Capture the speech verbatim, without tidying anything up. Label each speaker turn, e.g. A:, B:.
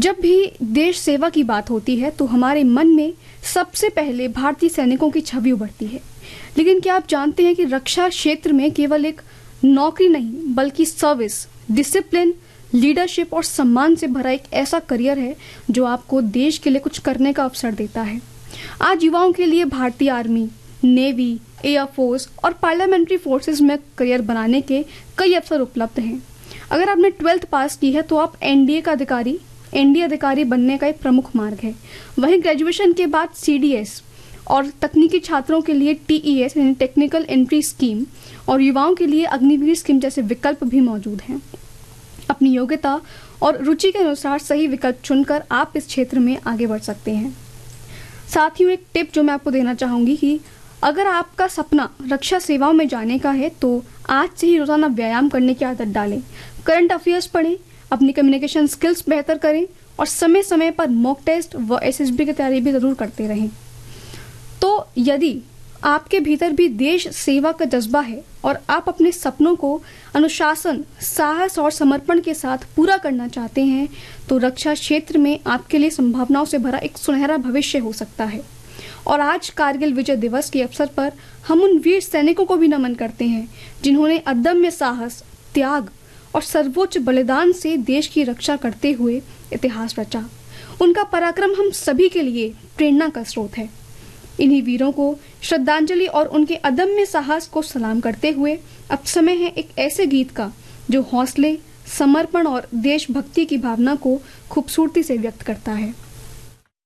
A: जब भी देश सेवा की बात होती है तो हमारे मन में सबसे पहले भारतीय सैनिकों की छवि उभरती है। लेकिन क्या आप जानते हैं कि रक्षा क्षेत्र में केवल एक नौकरी नहीं बल्कि सर्विस, डिसिप्लिन, लीडरशिप और सम्मान से भरा एक ऐसा करियर है जो आपको देश के लिए कुछ करने का अवसर देता है। आज युवाओं के लिए भारतीय आर्मी, नेवी, एयरफोर्स और पार्लियामेंट्री फोर्सेस में करियर बनाने के कई अवसर उपलब्ध हैं। अगर आपने ट्वेल्थ पास की है तो आप एनडीए का अधिकारी एनडीए अधिकारी बनने का एक प्रमुख मार्ग है। वहीं ग्रेजुएशन के बाद सीडीएस और तकनीकी छात्रों के लिए टीईएस यानी टेक्निकल एंट्री स्कीम और युवाओं के लिए अग्निवीर स्कीम जैसे विकल्प भी मौजूद हैं। अपनी योग्यता और रुचि के अनुसार सही विकल्प चुनकर आप इस क्षेत्र में आगे बढ़ सकते हैं। साथ ही एक टिप जो मैं आपको देना चाहूँगी कि अगर आपका सपना रक्षा सेवाओं में जाने का है तो आज से ही रोज़ाना व्यायाम करने की आदत डालें, करंट अफेयर्स पढ़ें, अपनी कम्युनिकेशन स्किल्स बेहतर करें और समय समय पर मॉक टेस्ट व एसएसबी की तैयारी भी ज़रूर करते रहें। तो यदि आपके भीतर भी देश सेवा का जज्बा है और आप अपने सपनों को अनुशासन, साहस और समर्पण के साथ पूरा करना चाहते हैं तो रक्षा क्षेत्र में आपके लिए संभावनाओं से भरा एक सुनहरा भविष्य हो सकता है। और आज कारगिल विजय दिवस के अवसर पर हम उन वीर सैनिकों को भी नमन करते हैं जिन्होंने अदम्य साहस, त्याग और सर्वोच्च बलिदान से देश की रक्षा करते हुए इतिहास रचा। उनका पराक्रम हम सभी के लिए प्रेरणा का स्रोत है। इन्हीं वीरों को श्रद्धांजलि और उनके अदम्य साहस को सलाम करते हुए अब समय है एक ऐसे गीत का जो हौसले, समर्पण और देशभक्ति की भावना को खूबसूरती से व्यक्त करता है।